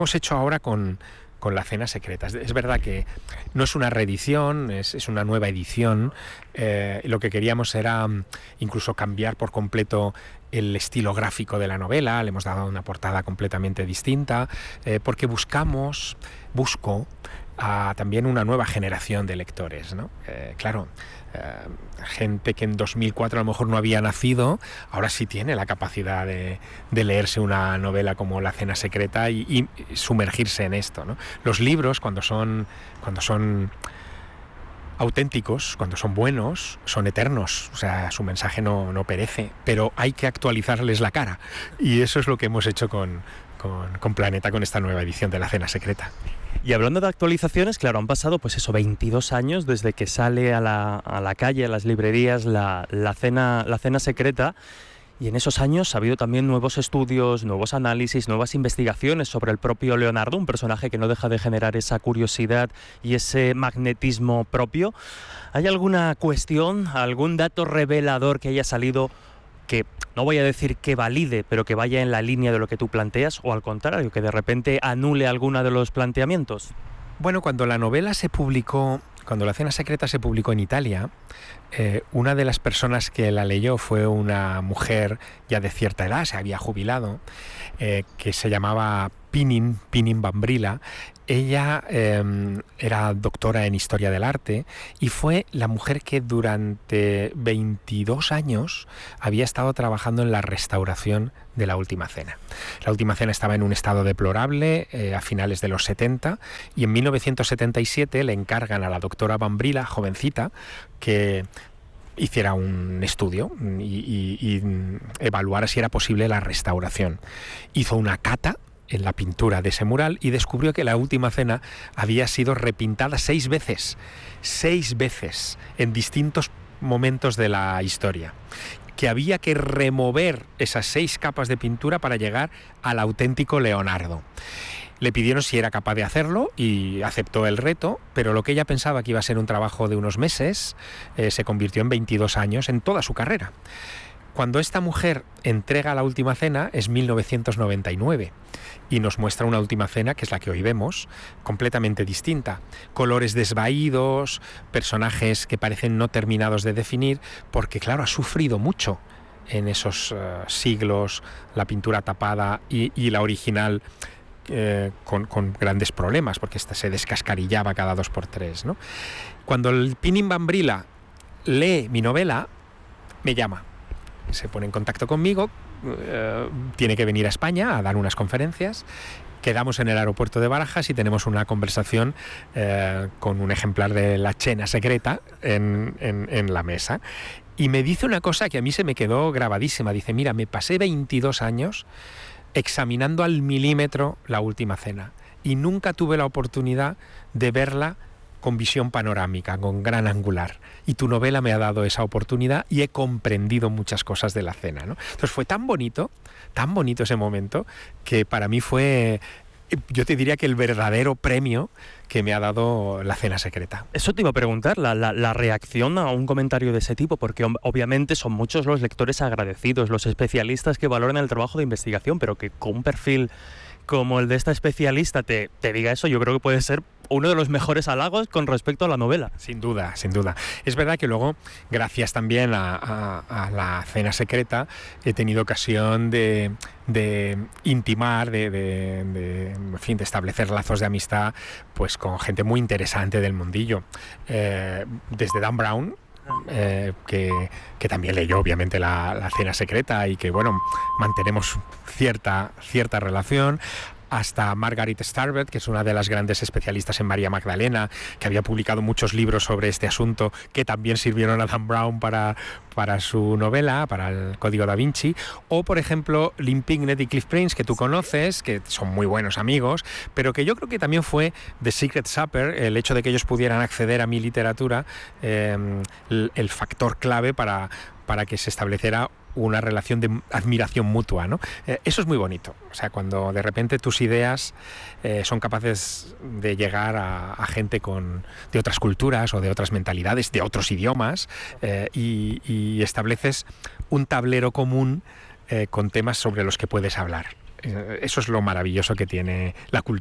hemos hecho ahora con La cena secreta. Es verdad que no es una reedición, es una nueva edición. Lo que queríamos era incluso cambiar por completo el estilo gráfico de la novela, le hemos dado una portada completamente distinta, porque busco también una nueva generación de lectores, ¿no? Claro, gente que en 2004 a lo mejor no había nacido, ahora sí tiene la capacidad de leerse una novela como La cena secreta y sumergirse en esto, ¿no? Los libros, cuando son auténticos, cuando son buenos, son eternos, o sea, su mensaje no perece, pero hay que actualizarles la cara, y eso es lo que hemos hecho con Planeta, con esta nueva edición de La cena secreta. Y hablando de actualizaciones, claro, han pasado 22 años desde que sale a la calle, a las librerías, la cena secreta. Y en esos años ha habido también nuevos estudios, nuevos análisis, nuevas investigaciones sobre el propio Leonardo, un personaje que no deja de generar esa curiosidad y ese magnetismo propio. ¿Hay alguna cuestión, algún dato revelador que haya salido que, no voy a decir que valide, pero que vaya en la línea de lo que tú planteas, o al contrario, que de repente anule alguna de los planteamientos? Bueno, cuando La cena secreta se publicó en Italia, una de las personas que la leyó fue una mujer ya de cierta edad, se había jubilado, que se llamaba Pinin Bambrilla. Ella era doctora en Historia del Arte y fue la mujer que durante 22 años había estado trabajando en la restauración de La última cena. La última cena estaba en un estado deplorable a finales de los 70, y en 1977 le encargan a la doctora Bambrilla, jovencita, que hiciera un estudio y evaluara si era posible la restauración. Hizo una cata en la pintura de ese mural y descubrió que La última cena había sido repintada 6 veces en distintos momentos de la historia, que había que remover esas 6 capas de pintura para llegar al auténtico Leonardo. Le pidieron si era capaz de hacerlo y aceptó el reto, pero lo que ella pensaba que iba a ser un trabajo de unos meses se convirtió en 22 años en toda su carrera. Cuando esta mujer entrega La última cena es 1999 y nos muestra una última cena, que es la que hoy vemos, completamente distinta. Colores desvaídos, personajes que parecen no terminados de definir, porque claro, ha sufrido mucho en esos siglos la pintura tapada y la original con grandes problemas, porque esta se descascarillaba cada 2x3, ¿no? Cuando el Pinin Bambrilla lee mi novela, me llama. Se pone en contacto conmigo, tiene que venir a España a dar unas conferencias, quedamos en el aeropuerto de Barajas y tenemos una conversación con un ejemplar de La cena secreta en la mesa, y me dice una cosa que a mí se me quedó grabadísima. Dice: mira, me pasé 22 años examinando al milímetro La última cena y nunca tuve la oportunidad de verla con visión panorámica, con gran angular. Y tu novela me ha dado esa oportunidad y he comprendido muchas cosas de la cena, ¿no? Entonces fue tan bonito ese momento, que para mí fue, yo te diría que el verdadero premio que me ha dado La cena secreta. Eso te iba a preguntar, la reacción a un comentario de ese tipo, porque obviamente son muchos los lectores agradecidos, los especialistas que valoran el trabajo de investigación, pero que con un perfil como el de esta especialista te diga eso, yo creo que puede ser uno de los mejores halagos con respecto a la novela. Sin duda, sin duda. Es verdad que luego, gracias también a La cena secreta, he tenido ocasión de intimar, en fin, de establecer lazos de amistad pues con gente muy interesante del mundillo. Desde Dan Brown, que también leyó obviamente la cena secreta y que, bueno, mantenemos cierta relación, hasta Margaret Starbett, que es una de las grandes especialistas en María Magdalena, que había publicado muchos libros sobre este asunto, que también sirvieron a Dan Brown para su novela, para el Código da Vinci. O, por ejemplo, Lynn Pinknett y Cliff Prince, que tú conoces, que son muy buenos amigos, pero que yo creo que también fue The Secret Supper, el hecho de que ellos pudieran acceder a mi literatura, el factor clave para que se estableciera una relación de admiración mutua, ¿no? Eso es muy bonito. O sea, cuando de repente tus ideas son capaces de llegar a gente de otras culturas o de otras mentalidades, de otros idiomas, y estableces un tablero común con temas sobre los que puedes hablar. Eso es lo maravilloso que tiene la cultura.